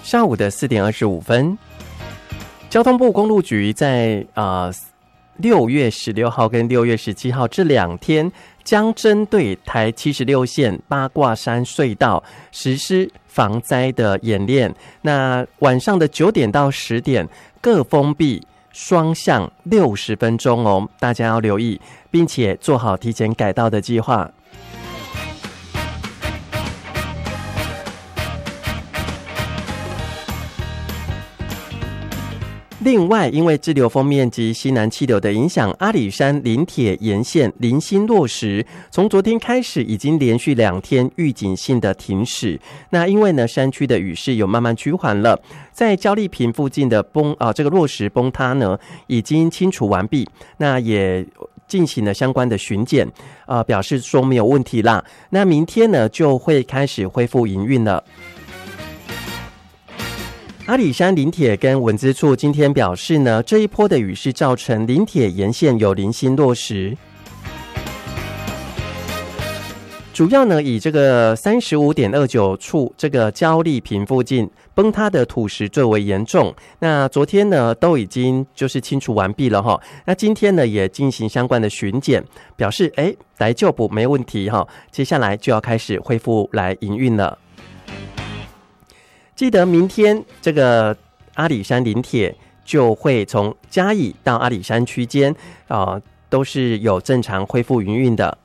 下午的4点25分，交通部公路局在6月16号跟6月17号这2天，将针对台76线八卦山隧道实施防灾的演练。那晚上的9点到10点各封闭双向60分钟哦，大家要留意，并且做好提前改道的计划。另外，因为支流锋面及西南气流的影响，阿里山林铁沿线零星落石，从昨天开始已经连续2天预警性的停驶。那因为呢，山区的雨势有慢慢趋缓了，在交力坪附近的这个落石崩塌呢，已经清除完毕。那也进行了相关的巡检，表示说没有问题啦。那明天呢，就会开始恢复营运了。阿里山林铁跟文资处今天表示呢，这一波的雨势造成林铁沿线有零星落石，主要呢以这个35.29处这个交力坪附近崩塌的土石最为严重。那昨天呢都已经就是清除完毕了哈，那今天呢也进行相关的巡检，表示来就补没问题哈，接下来就要开始恢复来营运了。记得明天这个阿里山林铁就会从嘉义到阿里山区间都是有正常恢复营运的。